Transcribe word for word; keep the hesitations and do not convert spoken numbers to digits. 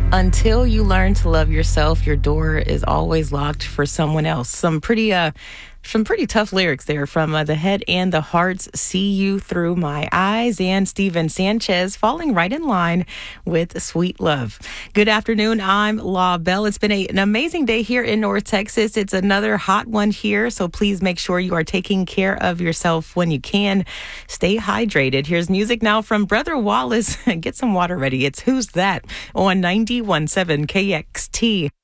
Until you learn to love yourself, your door is always locked for someone else. Some pretty uh some pretty tough lyrics there from uh, The Head and the Hearts, See You Through My Eyes, and Steven Sanchez falling right in line with Sweet Love. Good afternoon. I'm La Belle. It's been a, an amazing day here in North Texas. It's another hot one here, so please make sure you are taking care of yourself when you can. Stay hydrated. Here's music now from Brother Wallace. Get some water ready. It's Who's That on ninety-one point seven K X T.